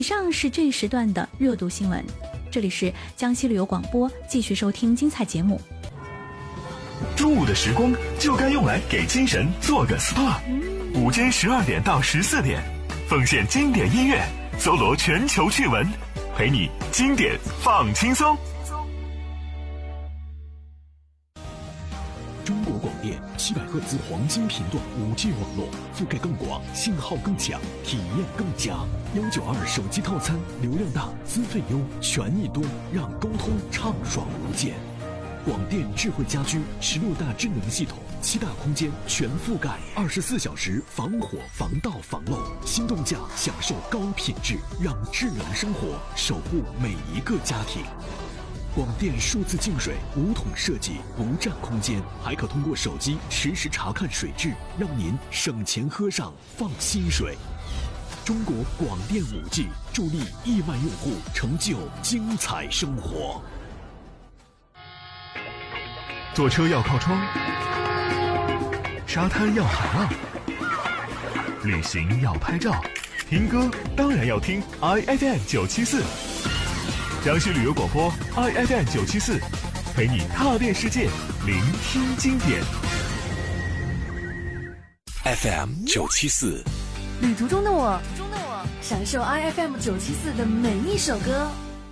以上是这一时段的热度新闻，这里是江西旅游广播，继续收听精彩节目。 中午的时光就该用来给精神做个 SPA，午间12点到14点，奉献经典音乐，搜罗全球趣闻，陪你经典放轻松。 中国广电700赫兹黄金频段 5G 网络，覆盖更广，信号更强，体验更佳。192手机套餐，流量大，资费优，权益多，让沟通畅爽无间。广电智慧家居16大智能系统，7大空间全覆盖，24小时防火防盗防漏，心动价享受高品质，让智能生活守护每一个家庭。广电数字净水无桶设计，不占空间，还可通过手机实时查看水质，让您省钱喝上放心水。中国广电5G助力亿万用户成就精彩生活。 坐车要靠窗，沙滩要海浪，旅行要拍照，听歌当然要听 IFM 974。江西旅游广播 IFM 974，陪你踏遍世界，聆听经典。 FM 974， 旅途中的我，享受 IFM 974的每一首歌。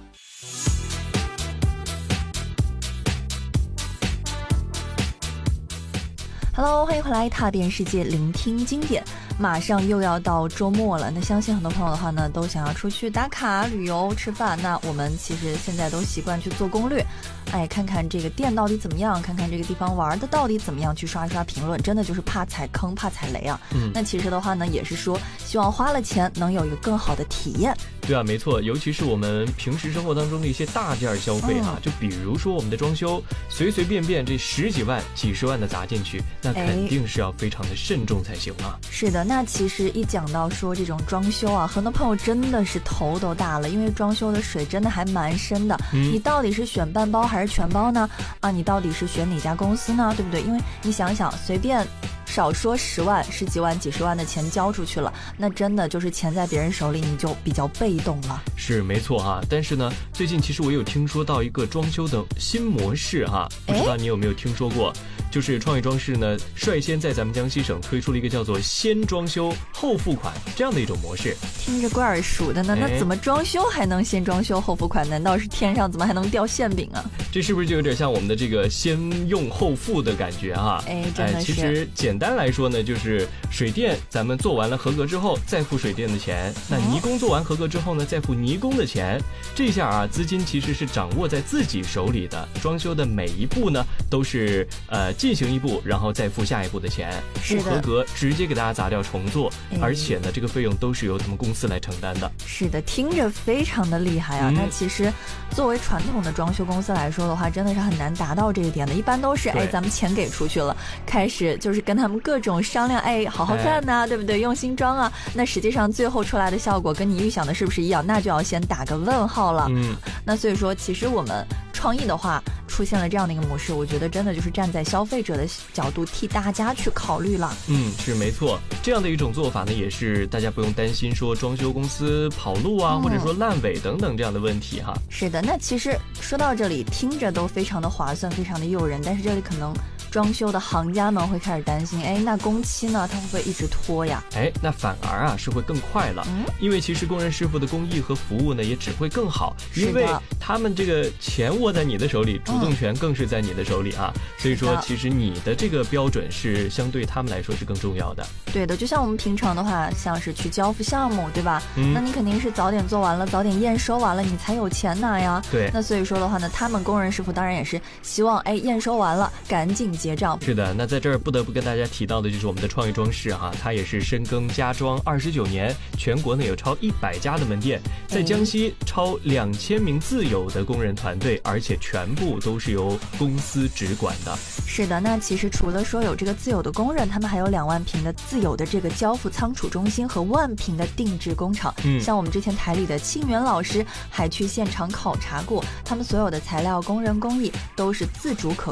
Hello， 欢迎回来，踏遍世界，聆听经典。马上又要到周末了，那相信很多朋友的话呢，都想要出去打卡、旅游、吃饭。那我们其实现在都习惯去做攻略，看看这个店到底怎么样，看看这个地方玩的到底怎么样，去刷一刷评论，真的就是怕踩坑、怕踩雷啊。那其实的话呢，也是说希望花了钱能有一个更好的体验。 对啊，没错，尤其是我们平时生活当中的一些大件消费啊，就比如说我们的装修，随随便便这10几万、几十万的砸进去，那肯定是要非常的慎重才行啊。 是的，那其实一讲到说这种装修啊，很多朋友真的是头都大了，因为装修的水真的还蛮深的。你到底是选半包还是全包呢？你到底是选哪家公司呢？对不对？因为你想想，随便少说10万、10几万、几十万的钱交出去了，那真的就是钱在别人手里，你就比较被动了。 是没错哈，但是呢，最近其实我有听说到一个装修的新模式哈，不知道你有没有听说过？就是创意装饰呢，率先在咱们江西省推出了一个叫做先装修后付款这样的一种模式。 听着怪耳熟的呢，那怎么装修还能先装修后付款？难道是天上怎么还能掉馅饼啊？ 这是不是就有点像我们的这个先用后付的感觉哈？ 真的是。 其实简单来说呢，就是水电咱们做完了合格之后再付水电的钱，那泥工做完合格之后呢再付泥工的钱，这下啊资金其实是掌握在自己手里的，装修的每一步呢都是进行一步然后再付下一步的钱，不合格直接给大家砸掉重做，而且呢这个费用都是由他们公司来承担的。 是的，听着非常的厉害啊。那其实作为传统的装修公司来说的话，真的是很难达到这一点的，一般都是咱们钱给出去了，开始就是跟他们各种商量，好好干呐，对不对？用心装啊，那实际上最后出来的效果跟你预想的是不是一样？那就要先打个问号了。那所以说其实我们创意的话出现了这样的一个模式，我觉得真的就是站在消费者的角度替大家去考虑了。 是没错，这样的一种做法呢，也是大家不用担心说装修公司跑路啊，或者说烂尾等等这样的问题哈。 是的，那其实说到这里听着都非常的划算，非常的诱人，但是这里可能装修的行家们会开始担心，那工期呢，它会不会一直拖呀？ 那反而啊是会更快了，因为其实工人师傅的工艺和服务呢也只会更好，因为他们这个钱握在你的手里，主动权更是在你的手里啊，所以说其实你的这个标准是相对他们来说是更重要的。 对的，就像我们平常的话，像是去交付项目，对吧？那你肯定是早点做完了，早点验收完了，你才有钱拿呀。 对， 那所以说的话呢，他们工人师傅当然也是希望验收完了赶紧结账。 是的，那在这儿不得不跟大家提到的就是我们的创意装饰哈，它也是深耕家装29年，全国呢有超100家的门店，在江西超2000名自有的工人团队，而且全部都是由公司直管的。 是的，那其实除了说有这个自有的工人，他们还有2万平的自有的这个交付仓储中心和1万平的定制工厂。像我们之前台里的庆元老师还去现场考察过，他们所有的材料、工人、工艺都是自主可控的。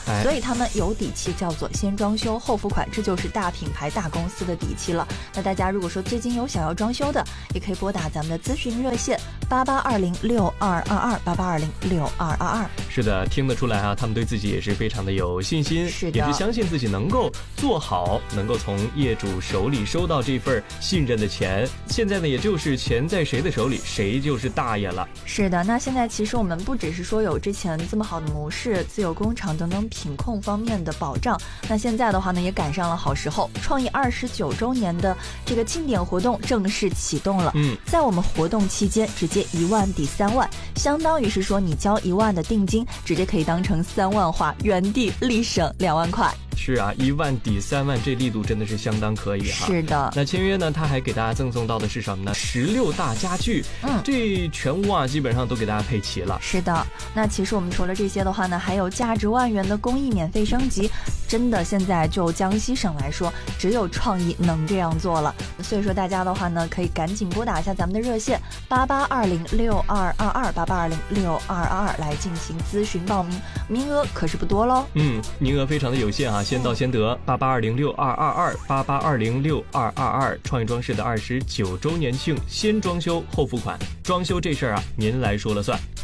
所以他们有底气，叫做先装修后付款，这就是大品牌大公司的底气了。那大家如果说最近有想要装修的，也可以拨打咱们的咨询热线8820622288206222。 是的，听得出来啊，他们对自己也是非常的有信心， 是的， 也是相信自己能够做好，能够从业主手里收到这份信任的钱。现在呢，也就是钱在谁的手里，谁就是大爷了。 是的，那现在其实我们不只是说有之前这么好的模式、自有工厂等等品控方面的保障，那现在的话呢，也赶上了好时候，创意29周年的这个庆典活动正式启动了。在我们活动期间，直接1万抵3万，相当于是说你交1万的定金，直接可以当成3万花，原地立省2万块。 是啊，1万抵3万，这力度真的是相当可以哈。 是的。 那签约呢，他还给大家赠送到的是什么呢？16大家具。这全屋啊，基本上都给大家配齐了。 是的。那其实我们除了这些的话呢，还有价值万元的工艺免费升级。真的，现在就江西省来说，只有创意能这样做了。所以说大家的话呢，可以赶紧拨打一下咱们的热线8820622288206222来进行咨询报名，名额可是不多喽。 名额非常的有限啊，先到先得。8820622288206222，创意装饰的29周年庆，先装修后付款，装修这事儿啊，您来说了算。